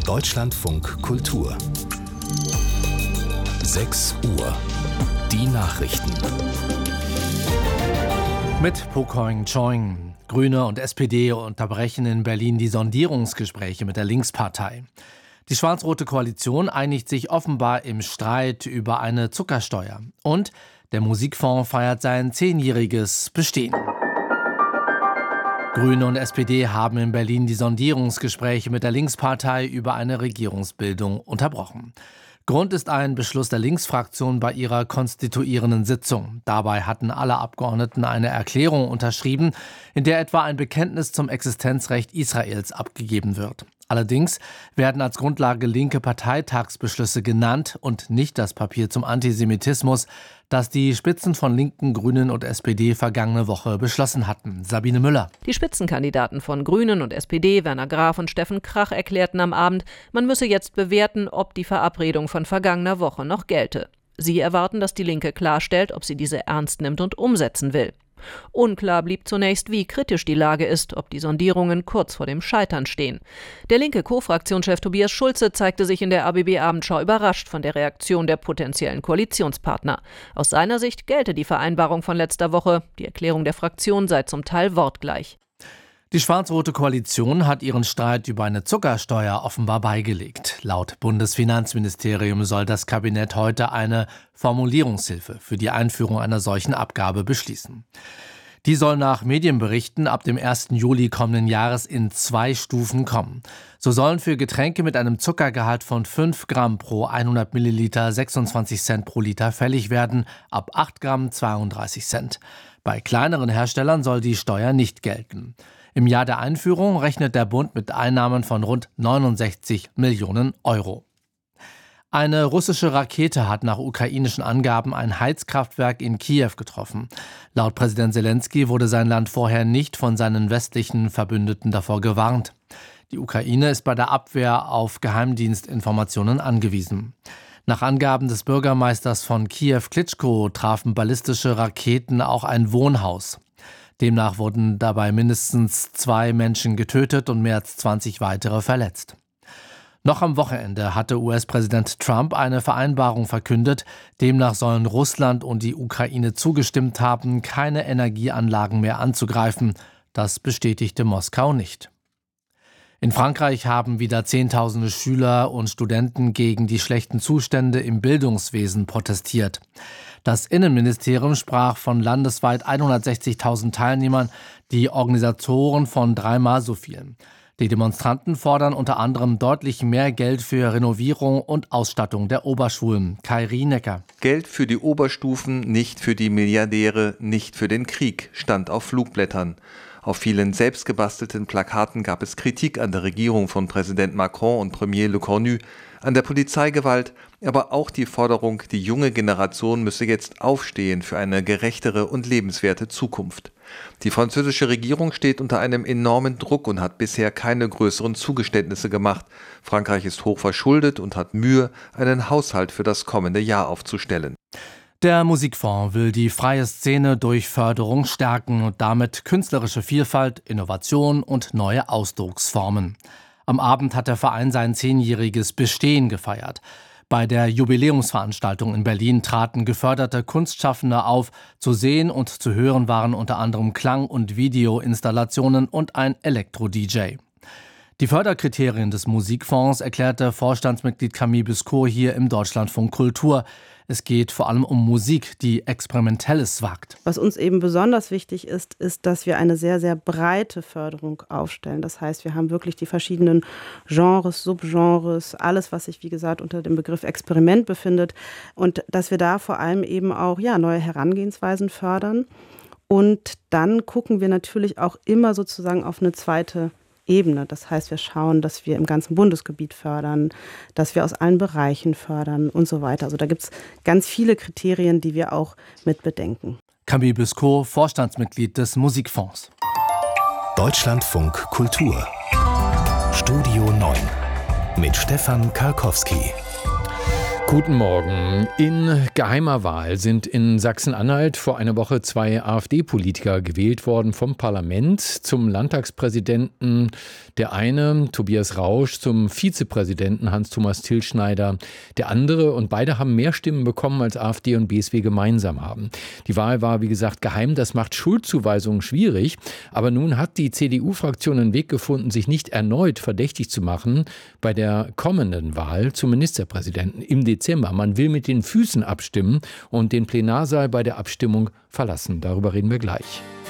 Deutschlandfunk Kultur 6 Uhr. Die Nachrichten. Mit Pokoing Choing. Grüne und SPD unterbrechen in Berlin die Sondierungsgespräche mit der Linkspartei. Die schwarz-rote Koalition einigt sich offenbar im Streit über eine Zuckersteuer. Und der Musikfonds feiert sein 10-jähriges Bestehen. Grüne und SPD haben in Berlin die Sondierungsgespräche mit der Linkspartei über eine Regierungsbildung unterbrochen. Grund ist ein Beschluss der Linksfraktion bei ihrer konstituierenden Sitzung. Dabei hatten alle Abgeordneten eine Erklärung unterschrieben, in der etwa ein Bekenntnis zum Existenzrecht Israels abgegeben wird. Allerdings werden als Grundlage linke Parteitagsbeschlüsse genannt und nicht das Papier zum Antisemitismus, das die Spitzen von Linken, Grünen und SPD vergangene Woche beschlossen hatten. Sabine Müller. Die Spitzenkandidaten von Grünen und SPD, Werner Graf und Steffen Krach, erklärten am Abend, man müsse jetzt bewerten, ob die Verabredung von vergangener Woche noch gelte. Sie erwarten, dass die Linke klarstellt, ob sie diese ernst nimmt und umsetzen will. Unklar blieb zunächst, wie kritisch die Lage ist, ob die Sondierungen kurz vor dem Scheitern stehen. Der linke Co-Fraktionschef Tobias Schulze zeigte sich in der RBB-Abendschau überrascht von der Reaktion der potenziellen Koalitionspartner. Aus seiner Sicht gelte die Vereinbarung von letzter Woche. Die Erklärung der Fraktion sei zum Teil wortgleich. Die schwarz-rote Koalition hat ihren Streit über eine Zuckersteuer offenbar beigelegt. Laut Bundesfinanzministerium soll das Kabinett heute eine Formulierungshilfe für die Einführung einer solchen Abgabe beschließen. Die soll nach Medienberichten ab dem 1. Juli kommenden Jahres in 2 Stufen kommen. So sollen für Getränke mit einem Zuckergehalt von 5 Gramm pro 100 Milliliter 26 Cent pro Liter fällig werden, ab 8 Gramm 32 Cent. Bei kleineren Herstellern soll die Steuer nicht gelten. Im Jahr der Einführung rechnet der Bund mit Einnahmen von rund 69 Millionen Euro. Eine russische Rakete hat nach ukrainischen Angaben ein Heizkraftwerk in Kiew getroffen. Laut Präsident Zelensky wurde sein Land vorher nicht von seinen westlichen Verbündeten davor gewarnt. Die Ukraine ist bei der Abwehr auf Geheimdienstinformationen angewiesen. Nach Angaben des Bürgermeisters von Kiew, Klitschko, trafen ballistische Raketen auch ein Wohnhaus. Demnach wurden dabei mindestens 2 Menschen getötet und mehr als 20 weitere verletzt. Noch am Wochenende hatte US-Präsident Trump eine Vereinbarung verkündet. Demnach sollen Russland und die Ukraine zugestimmt haben, keine Energieanlagen mehr anzugreifen. Das bestätigte Moskau nicht. In Frankreich haben wieder Zehntausende Schüler und Studenten gegen die schlechten Zustände im Bildungswesen protestiert. Das Innenministerium sprach von landesweit 160.000 Teilnehmern, die Organisatoren von 3-mal so vielen. Die Demonstranten fordern unter anderem deutlich mehr Geld für Renovierung und Ausstattung der Oberschulen. Kai Rienecker. Geld für die Oberstufen, nicht für die Milliardäre, nicht für den Krieg, stand auf Flugblättern. Auf vielen selbstgebastelten Plakaten gab es Kritik an der Regierung von Präsident Macron und Premier Le Cornu, an der Polizeigewalt, aber auch die Forderung, die junge Generation müsse jetzt aufstehen für eine gerechtere und lebenswerte Zukunft. Die französische Regierung steht unter einem enormen Druck und hat bisher keine größeren Zugeständnisse gemacht. Frankreich ist hoch verschuldet und hat Mühe, einen Haushalt für das kommende Jahr aufzustellen. Der Musikfonds will die freie Szene durch Förderung stärken und damit künstlerische Vielfalt, Innovation und neue Ausdrucksformen. Am Abend hat der Verein sein 10-jähriges Bestehen gefeiert. Bei der Jubiläumsveranstaltung in Berlin traten geförderte Kunstschaffende auf. Zu sehen und zu hören waren unter anderem Klang- und Videoinstallationen und ein Elektro-DJ. Die Förderkriterien des Musikfonds erklärte Vorstandsmitglied Camille Biscot hier im Deutschlandfunk Kultur. Es geht vor allem um Musik, die Experimentelles wagt. Was uns eben besonders wichtig ist, dass wir eine sehr, sehr breite Förderung aufstellen. Das heißt, wir haben wirklich die verschiedenen Genres, Subgenres, alles, was sich, wie gesagt, unter dem Begriff Experiment befindet. Und dass wir da vor allem eben auch neue Herangehensweisen fördern. Und dann gucken wir natürlich auch immer sozusagen auf eine zweite Ebene. Das heißt, wir schauen, dass wir im ganzen Bundesgebiet fördern, dass wir aus allen Bereichen fördern und so weiter. Also da gibt es ganz viele Kriterien, die wir auch mit bedenken. Camille Biscot, Vorstandsmitglied des Musikfonds. Deutschlandfunk Kultur. Studio 9 mit Stefan Karkowski. Guten Morgen. In geheimer Wahl sind in Sachsen-Anhalt vor einer Woche 2 AfD-Politiker gewählt worden vom Parlament zum Landtagspräsidenten. Der eine, Tobias Rausch, zum Vizepräsidenten Hans-Thomas Tilschneider. Der andere, und beide haben mehr Stimmen bekommen, als AfD und BSW gemeinsam haben. Die Wahl war, wie gesagt, geheim. Das macht Schuldzuweisungen schwierig. Aber nun hat die CDU-Fraktion einen Weg gefunden, sich nicht erneut verdächtig zu machen bei der kommenden Wahl zum Ministerpräsidenten im Dezember. Man will mit den Füßen abstimmen und den Plenarsaal bei der Abstimmung verlassen. Darüber reden wir gleich.